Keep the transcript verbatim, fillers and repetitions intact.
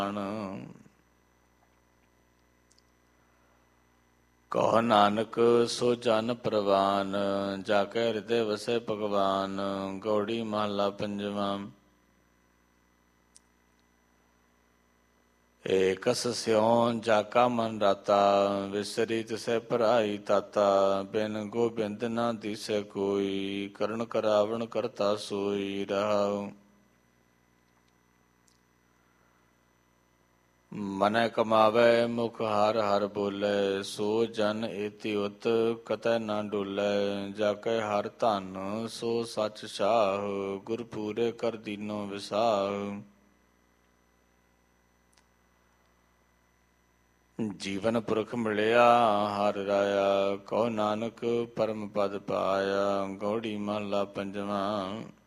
ਕਹੋ ਨਾਨਕ ਸੋ ਜਨ ਪ੍ਰਵਾਨ, ਜਾ ਕੇ ਹਿਰਦੇ ਵਸੈ ਭਗਵਾਨ। ਗੌੜੀ ਮਹੱਲਾ ਪੰਜਵਾਂ। ਏਕਸ ਸਿਉ ਜਾ ਕਾ ਮਨ ਰਾਤਾ, ਵਿਸਰੀ ਤਿਸੈ ਭਰਾਈ ਤਾਤਾ। ਬਿਨ ਗੋਬਿੰਦ ਨਾ ਦੀਸੈ ਕੋਈ, ਕਰਨ ਕਰਾਵਣ ਕਰਤਾ ਸੋਈ। ਰਹਾਉ ਮਨੈ ਕਮਾਵੈ ਮੁਖ ਹਰਿ ਹਰਿ ਬੋਲੇ, ਸੋ ਜਨ ਏਤੀ ਉਤ ਕਤੈ ਨਾ ਡੋਲੇ। ਜਾ ਕੈ ਹਰਿ ਧਨ ਸੋ ਸਚ ਸਾਹ, ਗੁਰ ਪੂਰੇ ਕਰ ਦੀਨੋ ਵਿਸਾਹ। ਜੀਵਨ ਪੁਰਖ ਮਿਲਿਆ ਹਰਿ ਰਾਇਆ, ਕਹੋ ਨਾਨਕ ਪਰਮ ਪਦ ਪਾਇਆ। ਗੌੜੀ ਮਹੱਲਾ ਪੰਜਵਾਂ।